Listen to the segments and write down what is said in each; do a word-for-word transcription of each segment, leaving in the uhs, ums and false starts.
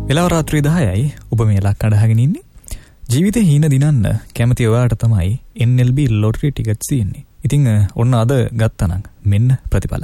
වෙලාව රාත්‍රී දහයයි. ඔබ මේ ලක් අඩහගෙන ඉන්නේ. ජීවිතේ හීන දිනන්න කැමති ඔයාට තමයි එන් එල් බී ලොටරි ටිකට්ස් තියෙන්නේ. ඉතින් ඔන්න අද ගත්තා නම් මෙන්න ප්‍රතිඵල.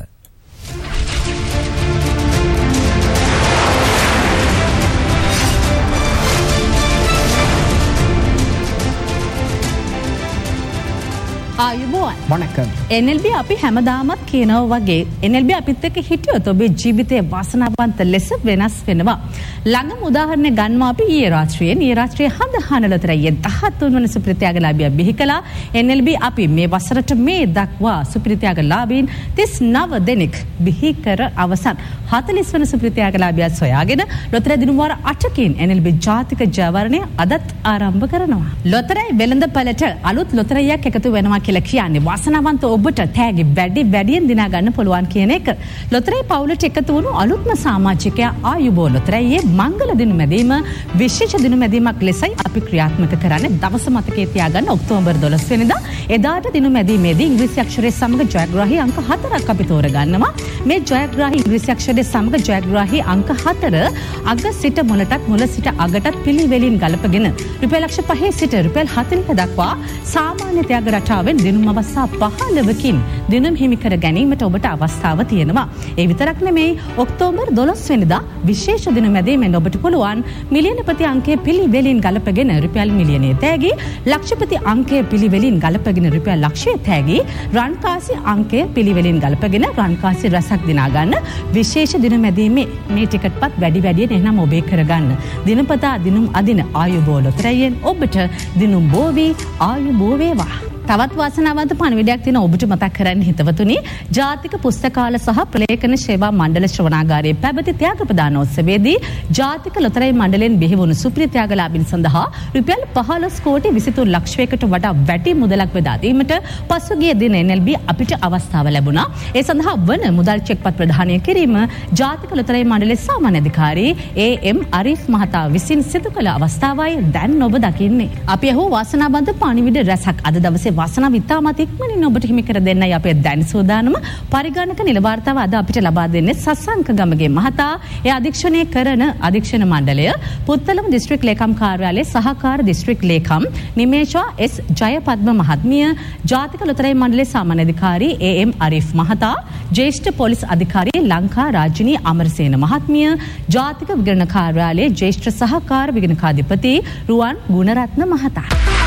ආයුබෝවන්. වණකම්. එන් එල් බී අපි හැමදාමත් කියනවා වගේ එන් එල් බී අපිත් එක්ක හිටියොත් ඔබේ ජීවිතයේ වාසනාවන්ත ලෙස වෙනස් වෙනවා. ළඟම උදාහරණයක් ගන්නවා අපි ඊයේ රාත්‍රියේ ඊයේ රාත්‍රියේ හඳහන ලොතරැයියේ දහතුන් වන සුපිරිත්‍යාගලාභියා බිහි කළා. එන් එල් බී අපි මේ වසරට මේ දක්වා සුපිරිත්‍යාගලාභීන් තිස් නව දෙනෙක් බිහි කර අවසන්. හතළිස් වන සුපිරිත්‍යාගලාභියා සොයාගෙන ලොතරැයි දිනුම් වාර අටකින් එන් එල් බී ජාතික ජයවරණය අදත් ආරම්භ කරනවා. ලොතරැයි වෙළඳපළට අලුත් ලොතරැයියක් එකතු වෙනවා කියලා කියන්නේ වාසනාවන්ත ඔබට තෑගි වැඩි වැඩියෙන් දිනා ගන්න පුළුවන් කියන එක. ලොතරැයි පවුලට එකතු වුණු අලුත්ම සමාජිකයා ආයුබෝ ලොතරැයියේ මංගල දිනු මැදීම විශේෂ දිනු මැදීමක් ලෙසයි අපි ක්‍රියාත්මක කරන්නේ. දවස මතකයේ තියාගන්න ඔක්තෝබර් දොළොස් වෙනිදා එදාට දිනු මැදීමේදී ඉංග්‍රීසි අක්ෂරයේ සමග ජයග්‍රාහී අංක හතරක් අපි තෝරගන්නවා. මේ ජයග්‍රාහී ඉංග්‍රීසි අක්ෂරයේ සමග ජයග්‍රාහී අංක හතර අග සිට මුලටත් මුල සිට අගටත් පිළිවෙලින් ගලපගෙන රුපියල් ලක්ෂ පහේ සිට රුපියල් හතළිස් දක්වා සාමාන්‍ය ත්‍යාග රටාවෙන් දිනුම් අවස්ථා පහළොවකින් දිනුම් හිමි කර ගැනීමට ඔබට අවස්ථාව තියෙනවා. ඒ විතරක් නෙමෙයි ඔක්තෝබර් දොළොස් වෙනිදා විශේෂ දින මැදීමෙන් ඔබට පුළුවන් මිලියනපති අංකයේ පිළිවෙලින් ගලපගෙන රුපියල් මිලියනයේ තෑගි, ලක්ෂපති අංකයේ පිළිවෙලින් ගලපගෙන රුපියල් ලක්ෂයේ තෑගි, රන්කාසි අංකයේ පිළිවෙලින් ගලපගෙන රන්කාසි රසක් දිනා ගන්න විශේෂ දින මැදීමේ මේ ටිකට්පත් වැඩි වැඩියෙන් එනම් ඔබේ කරගන්න. දිනපතා දිනුම් අදින ආයුබෝ ලොතරැයියෙන් ඔබට දිනුම් බෝවි ආයුබෝ වේවා. තවත් වාසනාවන්ත පණිවිඩයක් තියෙන ඔබට මතක් කරන්න හිතවතුනි. ජාතික පුස්තකාල සහ ප්‍රලේඛන සේවා මණ්ඩල ශ්‍රවණාගාරයේ පැවති ත්‍යාග ප්‍රදානෝත්සවයේදී ජාතික ලොතරැයි මණ්ඩලයෙන් බිහි වුණු සුපිරිත්‍යාගලාභීන් සඳහා රුපියල් පහළොස් කෝටි විසිතුන් ලක්ෂයකට වඩා වැටි මුදලක් බෙදා දීමට පසුගිය දින එන් එල් බී අපිට අවස්ථාව ලැබුණා. ඒ සඳහා වන මුදල් චෙක්පත් ප්‍රදානය කිරීම ජාතික ලොතරැයි මණ්ඩලයේ සාමාන්‍ය අධිකාරී ඒ එම් අරිෆ් මහතා විසින් සිදු කළ අවස්ථාවයි දැන් ඔබ දකින්නේ. අපි අහුව වාසනාවන්ත පණිවිඩ රැසක් අද දවසේ වාසනාව ඉතාමත් ඉක්මනින් ඔබට හිමි කර දෙන්නයි අපේ දැන් සූදානම. පරිගණක නිල වාර්තාව අද අපිට ලබා දෙන්නේ සසංක ගමගේ මහතා. ඒ අධීක්ෂණය කරන අධීක්ෂණ මණ්ඩලය පුත්තලම දිස්ත්‍රික් ලේකම් කාර්යාලයේ සහකාර දිස්ත්‍රික් ලේකම් නිමේෂා එස් ජයපද්ම මහත්මිය, ජාතික ලොතරැයි මණ්ඩලයේ සාමාන්‍ය අධිකාරී ඒ එම් අරිෆ් මහතා, ජ්‍යෙෂ්ඨ පොලිස් අධිකාරී ලංකා රාජිනී අමරසේන මහත්මිය, ජාතික විගණන කාර්යාලයේ ජ්‍යෙෂ්ඨ සහකාර විගණකාධිපති රුවන් ගුණරත්න මහතා.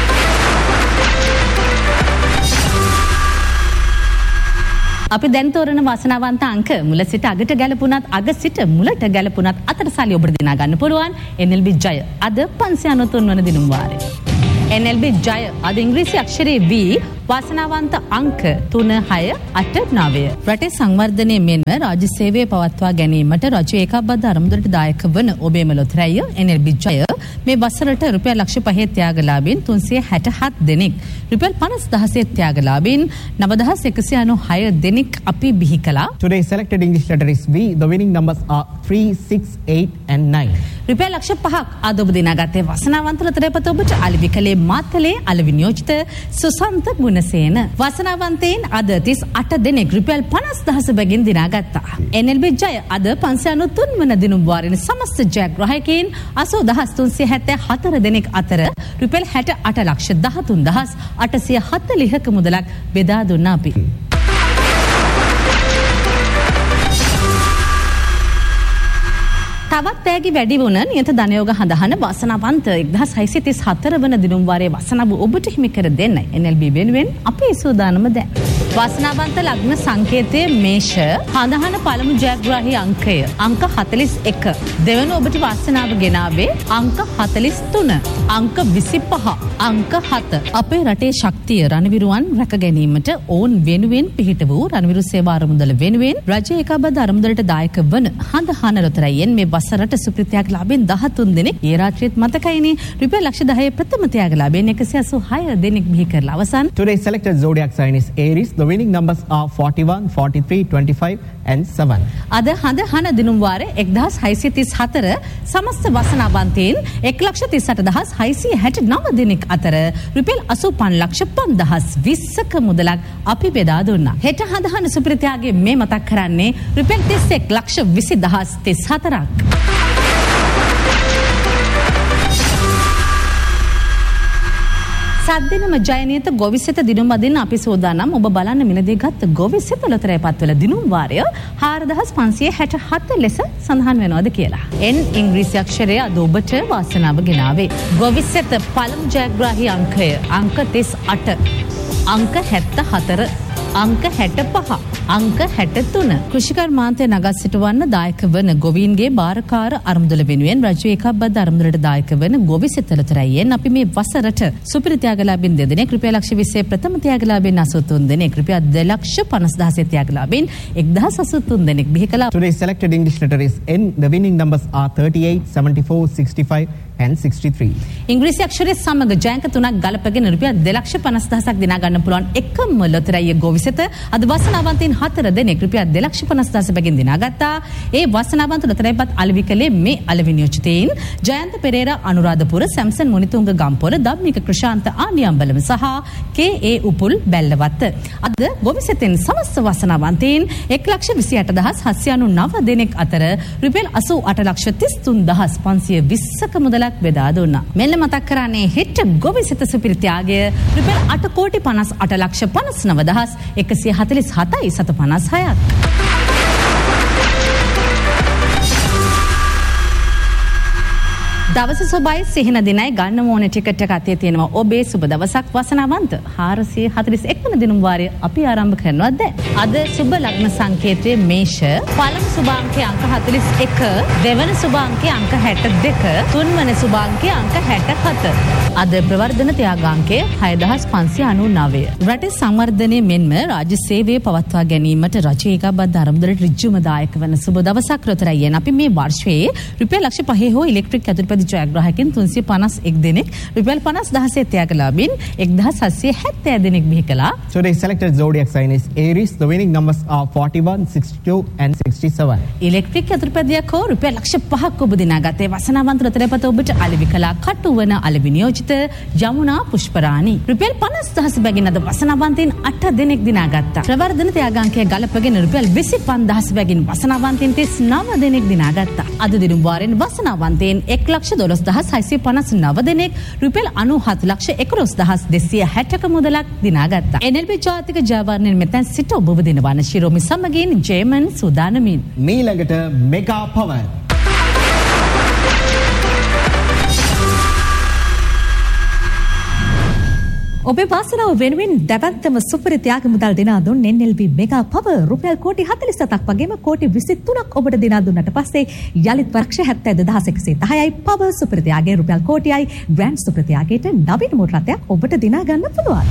අපි දැන් තෝරන වාසනාවන්ත අංක මුල සිට අගට ගැලපුණත් අග සිට මුලට ගැලපුණත් අතර සල්ලි ඔබට දිනා ගන්න පුළුවන්. එන් එල් බී ජය අද පන්සිය අනූතුන් වන දිනුම් වාරේ. එන් එල් බී ජය අද ඉංග්‍රීසි අක්ෂරයේ V වාසනාවන්ත අංක තුන හය අට නවය. රටේ සංවර්ධනය මෙන්ම රාජ්‍ය සේවය පවත්වා ගැනීමට රජය ඒකාබද්ධ අරමුදලට දායක වන ඔබේම ලොතරැයිය එන් එල් බී ජය මේ වසරට රුපියල් ලක්ෂ පහේ ත්‍යාගලාභීන් තුන්සිය හැටහත් දෙනෙක්, රුපියල් පනස් දහසේ ත්‍යාගලාභීන් නව දහස් එකසිය අනූහය දෙනෙක් අපි බිහි කළා. Today selected English letter is V. The winning numbers are three, six, eight and nine. රුපියල් ලක්ෂ පහක් අද ඔබ දිනාගත්තේ වාසනාවන්ත ලොතරැයිපත ඔබට අලවිකලේ මාතලේ අලවි නියෝජිත සුසන්ත ගුණසේන. වාසනාවන්තයින් අද තිස් අට දෙනෙක් රුපියල් පනස් දහස බැගින් දිනාගත්තා. එන් එල් බී ජය අද පන්සිය අනූතුන් වන දිනුම් වාරින සමස්ත ජයග්‍රාහකයින් අසූ දහස් තුන්සිය හැත්තෑ හතර දෙනෙක් අතර රුපියල් හැට අට ලක්ෂ දහතුන් දහස් අටසිය හතළිහක මුදලක් බෙදා දුන්නා අපි. තවත් තෑගි වැඩි වුණ නියත ධනයෝග හඳහන වාසනාවන්ත එක්දහස් හයසිය තිස් හතර වන දිනුම් වාරයේ වාසනාව ඔබට හිමි කර දෙන්නයි එන් එල් බී වෙනුවෙන් අපේ සූදානම දැන්. වාසනාවන්ත ලග්න සංකේතයේ මේෂ හඳහන පළමු ජයග්‍රාහී අංකය අංක හතළිස් එක. දෙවන ඔබට වාසනාව ගෙනාවේ අංක හතළිස් තුන, අංක විසිපහ, අංක හත. අපේ රටේ ශක්තිය රණවිරුවන් රැක ගැනීමට ඕන් වෙනුවෙන් පිහිට වූ රණවිරු සේවා අරමුදල වෙනුවෙන් රජය ඒකාබද්ධ අරමුදලට දායක වන හඳහන ලොතරැයියෙන් මේ වසරට සුපිරිත්‍යාගලාභීන් දහතුන් දෙනෙක් ඒ රාත්‍රියේත් මතකයිනේ රුපියල් ලක්ෂ දහය ප්‍රථම ත්‍යාගලාභීන් එකසිය අසූහය දෙනෙක් බිහි කරලා අවසන්. Today's selected zodiac sign is Aries. The winning numbers are forty-one, forty-three, twenty-five and seven. අද හඳ හන දිනුම් වාරේ එක්දහස් හයසිය තිස් හතර සමස්ත වාසනාවන්තයින් එක් ලක්ෂ තිස් අට දහස් හයසිය හැට නව දෙනෙක් අතර රුපියල් අසූපන් ලක්ෂ පන්දහස් විස්සක මුදලක් අපි බෙදා දුන්නා. හෙට හඳ හන සුපිරිත්‍යාගයේ මේ මතක් කරන්නේ රුපියල් තිස් එක් ලක්ෂ විසි දහස් තිස් හතරක්. සද්දිනම ජයනීත ගොවිසෙත දිනුම් අදින්න අපි සූදානම්. ඔබ බලන්න මිලදී ගත් ගොවිසෙත ලොතරැයි පත්වල දිනුම් වාරය හාරදහස් පන්සිය හැට හත ලෙස සඳහන් වෙනවද කියලා. එන් ඉංග්‍රීසි අක්ෂරය අද ඔබට වාසනාව ගෙනාවේ. ගොවිසෙත පළමු ජයග්‍රාහී අංකය අංක තිස් අට, අංක හැත්ත හතර, අංක හැට පහ, අංක හැට තුන. කෘෂිකර්මාන්තය නගත් සිටුවන්න දායක වන ගොවීන්ගේ භාරකාර අරමුදල වෙනුවෙන් රජයේ එකබ්බත් අරමුදලට දායක වන ගොවිසෙත ලොතරැයියෙන් අපි මේ වසරට සුපිරි ත්‍යාගලාභීන් දෙදෙනෙක්, රුපියල් ලක්ෂ විස්සේ ප්‍රථම ත්‍යාගලාභීන් අසූ තුන් දෙනෙක්, රුපියල් දෙලක්ෂ පනස් දහසේ ත්‍යාගලාභීන් එක්දහස් අසූ තුන් දෙනෙක් බිහි කළා. Today's selected English letter is N. The winning numbers are thirty-eight, seventy-four, sixty-five and sixty-three. ඉංග්‍රීසි අක්ෂරයේ සමග ජයංක තුනක් ගලපගෙන රුපියල් දෙලක්ෂ පනස් දහසක් දිනා ගන්න පුළුවන් එකම ලොතරැයිය ගොවිසෙත අද වසනාවන්තයින් හතර දෙනෙක් රුපියල් දෙලක්ෂ පනස් දහස බැගින් දිනා ගත්තා. ඒ වසනාවන්ත ලොතරැයිපත් අලෙවි කළේ මේ අලෙවි නියෝජිතයින් ජයන්ත පෙරේරා අනුරාධපුර, සැම්සන් මුනිතුංග ගම්පොල, ධම්මික ක්‍රිෂාන්ත ආනියම්බලම සහ කේ ඒ උපුල් බැල්ලවත්ත. අද ගොවිසෙතෙන් සමස්ත වසනාවන්තයින් එක ලක්ෂ විසි අට දහස් හත්සිය අනූ නව දෙනෙක් අතර රුපියල් අසූ අට ලක්ෂ තිස් තුන් දහස් පන්සිය විස්සක මුදලක් බෙදා දුන්නා. මෙන්න මතක් කරන්නේ හෙට ගොවිසෙත සුපිරි ත්‍යාගය රුපියල් අට කෝටි පනස් අට ලක්ෂ පනස් නව දහස් එකසිය හතළිස් හතයි සත පනස් හයක්. දවස සුබයි සිහින දිනයි ගන්න ඕන ටිකට් එක අතේ තියෙනවා. ඔබේ සුබ දවසක් වසනාවන්ත හාරසිය හතළිස් එක් වන දිනුම් වාරය අපි ආරම්භ කරනවා දැන්. අද සුබ ලග්න සංකේතය මේෂ. පළමු සුභාංකය අංක හතළිස් එක, දෙවන සුභාංකය අංක හැට දෙක, තුන්වන සුභාංකය අංක හැට හත. අද ප්‍රවර්ධන ත්‍යාගාංකය හයදහස් පන්සිය අනූ නවය. රටේ සංවර්ධනය මෙන්ම රාජ්‍ය සේවය පවත්වා ගැනීමට රජයේ එකබ්බත් අරමුදලට ඍජුම දායක වන සුබ දවසක් ලොතරැයියෙන් අපි මේ වර්ෂයේ රුපියල් ලක්ෂ පහේ හෝ ඉලෙක්ට්‍රික් ඇතුල්පැදි ජයග්‍රාහකයන් තුන්සිය පනස් එක් දෙනෙක්, රුපියල් පනස් දහසේ ත්‍යාගලාභීන් එක්දහස් හත්සිය හැත්තෑ දෙනෙක් බිහි කළා. Today's selected zodiac sign is Aries. The winning numbers are forty-one, sixty-two and sixty-seven. Electric ඇතුල්පැදියක් හෝ රුපියල් ලක්ෂ පහක් ඔබ දිනාගත්තේ වසනාවන්ත ලොතරැයිපත ඔබට අලෙවි කළා කටු වන අලෙවි නියෝජිත යමුනා පුෂ්පරාණි. රුපියල් පනස් දහස බැගින් අද වසනාවන්තයින් අට දෙනෙක් දිනාගත්තා. ප්‍රවර්ධන ත්‍යාගාංකය ගලපගෙන රුපියල් විසි පන්දහස බැගින් වසනාවන්තයින් තිස් නව දෙනෙක් දිනාගත්තා. අද දිනුම් වාරයෙන් වසනාවන්තයින් එක් ලක්ෂ දොළොස් දහස් හයසිය පනස් නව දෙනෙක් රුපියල් අනූ හත් ලක්ෂ එකොළොස් දහස් දෙසිය හැටක මුදලක් දිනාගත්තා. එන් එල් බී ජාතික ජයවර්ණයෙන් මෙතැන් සිට ඔබව දිනවන ශිරෝමි සමගින් ජේමන් සූදානමින්. මීළඟට මෙගා පවර්. ඔබේ වාසනාව වෙනුවෙන් දැවැන්තම සුපිරි ත්‍යාග මුදල් දිනා දුන් එන් එල් බී මෙගා පවර් රුපියල් කෝටි හතළිස් හතක් වගේම කෝටි විසි තුනක් ඔබට දිනා දුන්නට පස්සේ යලිත් වර්ෂ හැත්තෑ දෙදහස් එකසිය දහයයි පවර් සුපිරි ත්‍යාගයෙන් රුපියල් කෝටියයි ග්‍රෑන්ඩ් සුපිරි ත්‍යාගයට නවීන මෝටර රථයක් ඔබට දිනා ගන්න පුළුවන්.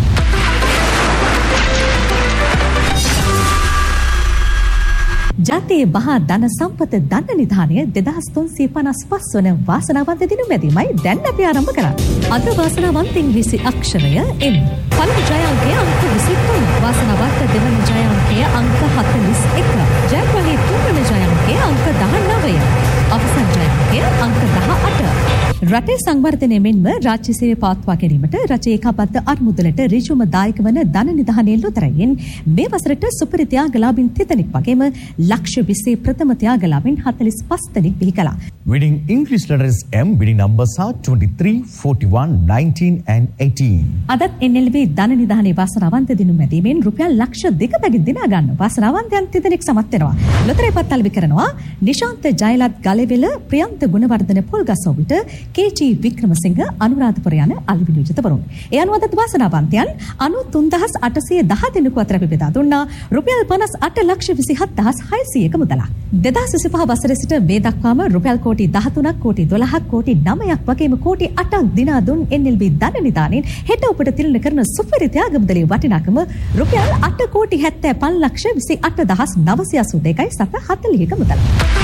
ජාතියේ මහා ධන සම්පත ධන නිධානය දෙදහස් තුන්සිය පනස් පහ වන වාසනාවන්ත දිනුම් වැදීමයි දැන් අපි ආරම්භ කරන්නේ. අද වාසනාවන්ත ඉංග්‍රීසි අක්ෂරය M. පළමු ජය අංකය අංක විසි තුන. වාසනාවන්ත දෙවන ජය අංකය අංක හතළිස් එක. ජයග්‍රාහී තුන්වන ජය අංකය අංක දහනවය. අවසන් ජය අංකය අංක දහඅට. රටේ සංවර්ධනය මෙන්ම රාජ්‍ය සේවය පවත්වා ගැනීමට රජයේ එකබද්ධ අරමුදලට ඍජුම දායක වන ධන නිධානයේ ලොතරැයියෙන් මේ වසරට සුපිරි ත්‍යාගලාභීන් තිදෙනෙක් වගේම ලක්ෂ විස්සේ ප්‍රථම ත්‍යාගලාභීන් හතළිස් පහ දෙනෙක් බිහි කළා. Winning English letters M. Winning numbers are twenty-three, forty-one, nineteen and eighteen. අදත් එන් එල් බී ධන නිධානයේ වාසනාවන්ත දිනුම් වැදීමෙන් රුපියල් ලක්ෂ දෙක බැගින් දිනා ගන්න වාසනාවන්තයන් තිදෙනෙක් සමත් වෙනවා. ලොතරැයිපත් අලෙවි කරනවා නිශාන්ත ජයලත් ගලෙවිල, ප්‍රියන්ත ගුණවර්ධන පොල්ගසෝවිට, කේ ජී වික්‍රමසිංහ, අනුරාධපුර යන අලෙවි නියෝජිතවරුන්. ඒ අනුව අද වාසනාවන්තයන් අනූ තුන් දහස් අටසිය දහ දෙනෙකු අතර අපි බෙදා දුන්නා රුපියල් පනස් අට ලක්ෂ විසිහත් දහස් හයසියක මුදලක්. දෙදහස් විසිපහ වසරේ සිට මේ දක්වාම රුපියල් කෝටි දහතුනක්, කෝටි දොළහක්, කෝටි නවයක් වගේම කෝටි අටක් දිනා දුන් එන් එල් බී ධන නිධානයෙන් හෙට ඔබට තිලන කරන සුපිරි ත්‍යාග මුදලේ වටිනාකම රුපියල් අට කෝටි හැත්තෑ පහ ලක්ෂ විසි අට දහස් නවසිය අසූ දෙකයි සත හතළිහක මුදලක්.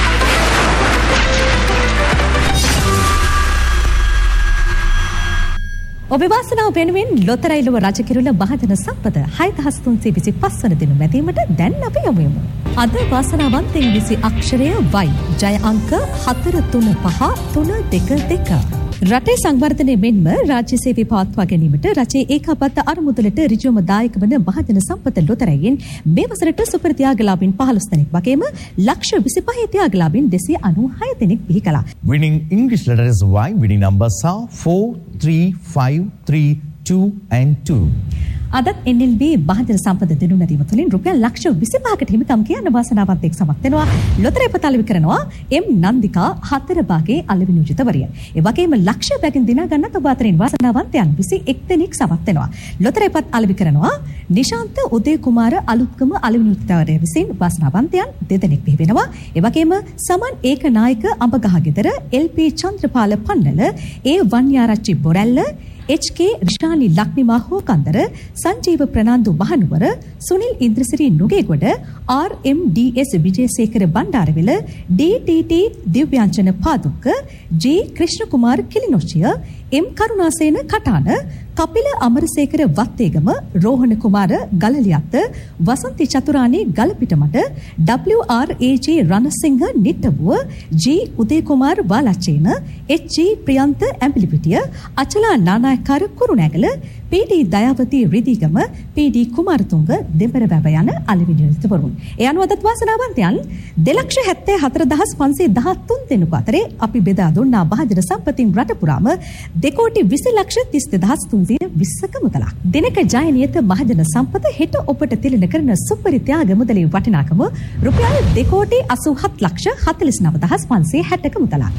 ඔබේ වාසනාව වෙනුවෙන් ලොතරැයි ලොව රජකිරුළ මහජන සම්පත හයදහස් තුන්සිය විසි පහ වන දිනුම් වැදීමට දැන් අපි යමු යමු. අද වාසනාවන්ත ඉංග්‍රීසි අක්ෂරය Y. ජය අංක හතර තුන පහ තුන දෙක දෙක. රටේ සංවර්ධනය මෙන්ම රාජ්‍ය සේවය පවත්වා ගැනීමට රජයේ ඒකාබද්ධ අරමුදලට ඍජුවම දායක වන මහජන සම්පත ලොතරැයියෙන් මේ වසරට සුපිරි ත්‍යාගලාභීන් පහළොස් දෙනෙක් වගේම ලක්ෂ විසිපහේ ත්‍යාගලාභීන් දෙසිය අනූ හය දෙනෙක් බිහි කළා. Winning English letters Y. Winning numbers are four, three, five, three, two and two. අදත් N L B බහජන සම්පත දිනු නැතිව තුලින් රුපියල් ලක්ෂ විසිපහකට හිමිකම් කියන වාසනාවත් එක් සමත් වෙනවා. ලොතරැයි පතාලවි කරනවා එම් නන්දිකා හතර භාගයේ අලෙවි නියුජිතවරිය. ඒ වගේම ලක්ෂ බැගින් දිනා ගන්නත් ඔබ අතරින් වාසනාවන්තයන් විසි එක් දෙනෙක් සමත් වෙනවා. ලොතරැයි පත් අලෙවි කරනවා නිශාන්ත උදේ කුමාර අලුත්කම අලෙවි නියුජිතවරිය විසින් වාසනාවන්තයන් දෙදෙනෙක් බිහි වෙනවා. ඒ වගේම සමන් Ekanayake අඹගහගෙදර L P Chandrapala Pannala A Wanniarachchi Borella H K රිෂානි ලක්නිමා Hokandara Sanjeewa Fernando Mahanuwara Sunil Indrasiri Nugegoda R M D S Wijesekara Bandarawela D T T දිව්‍යාංජන Padukka G Krishna Kumar Kilinochchi M Karunasena Katana Kapila Amarasekara Wattegama Rohana Kumara ගලලියත්ත Wasanthi චතුරානි ගලපිටමට W R A J Ranasinghe නිට්ටබුව G උදේ Kumar වාලච්චේන H G Priyantha Embilipitiya Achala Nanayakkara Kurunegala P D Dayawathi රිදීගම P D Kumaratunga දෙබර වැව යන අලෙවි නියුජිතවරුන්. ඒ අනුව අදත් වාසනාවන්තයන් දෙලක්ෂ හැත්තෑ හතර දහස් පන්සිය දහතුන් දෙනෙකු අතරේ අපි බෙදා දුන්නා බහජන සම්පතින් රට පුරාම දෙකෝටි විසි ලක්ෂ තිස් දෙදහස් තුන්සිය විස්සක මුදලක්. දිනක ජය නියත මහජන සම්පත හෙට ඔබට තිලන කරන සුපරි ත්‍යාග මුදලේ වටිනාකම රුපියල් දෙකෝටි අසූහත් ලක්ෂ හතළිස් නව දහස් පන්සිය හැටක මුදලක්.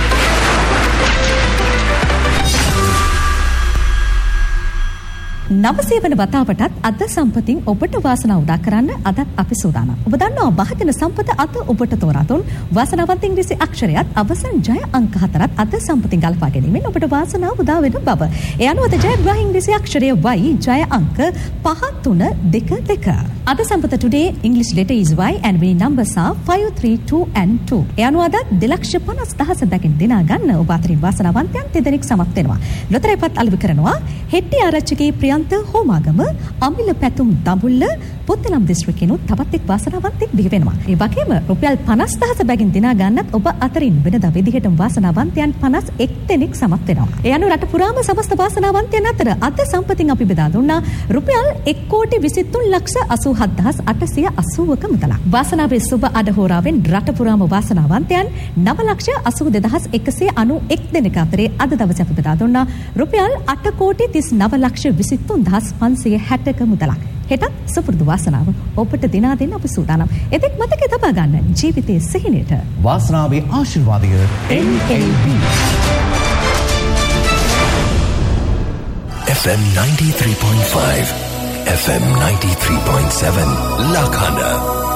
නවසේ වන වතාවටත් අද සම්පතින් ඔබට වාසනාව උදා කරන්න අදත් අපි සූදානම්. ඔබ දන්නවා බහජන සම්පත අද ඔබට තෝරා දුන් වාසනාවන්ත ඉංග්‍රීසි අක්ෂරයත් අවසන් ජය අංක හතරත් අද සම්පතින් ගලපා ගැනීමෙන් ඔබට වාසනාව උදා වෙන බව. ඒ අනුව අද ජයග්‍රාහී ඉංග්‍රීසි අක්ෂරය Y ජය අංක පහ තුන දෙක දෙක. අද සම්පත today English letter is Y and winning numbers are five three two and two. ඒ අනුව අද දෙලක්ෂ පනස් දහස දකින් දිනා ගන්න ඔබ අතරින් වාසනාවන්තයන් දෙදෙනෙක් සමත් වෙනවා. ලොතරැයිපත් අලෙවි කරනවා හෙට්ටි ආරච්චිගේ ප්‍රියන්ත හෝමාගම අමිල පැතුම් දඹුල්ල පුත්තලම් දිස්ත්‍රික්කෙනුත් තවත් එක් වාසනාවන්තෙක් බිහි වෙනවා. ඒ වගේම රුපියල් පනස් දහස බැගින් දිනා ගන්නත් ඔබ අතරින් වෙනදා විදිහටම වාසනාවන්තයන් පනස් එක් දෙනෙක් සමත් වෙනවා. ඒ අනුව රට පුරාම සමස්ත වාසනාවන්තයන් අතර අද සම්පතින් අපි බෙදා දුන්නා රුපියල් එක් කෝටි විසිතුන් ලක්ෂ අසූහත් දහස් අටසිය අසූවක මුදලක්. වාසනාවේ සුබ අඩහෝරාවෙන් රට පුරාම වාසනාවන්තයන් නව ලක්ෂ අසූ දෙදහස් එකසිය අනූ එක් දෙනෙක් අතරේ අද දවසේ අපි බෙදා දුන්නා රුපියල් අට කෝටි තිස් නව ලක්ෂ විසිතුන් දහස් පන්සිය හැටක මුදලක්. හෙටත් සුපුරුදු වාසනාව ඔබට දිනා දෙන්න අපි සූදානම්. එතෙක් මතකයේ තබා ගන්න ජීවිතයේ සිහිනයට වාසනාවේ ආශිර්වාදය N L B. F M ninety-three point five, F M ninety-three point seven, Lakhana.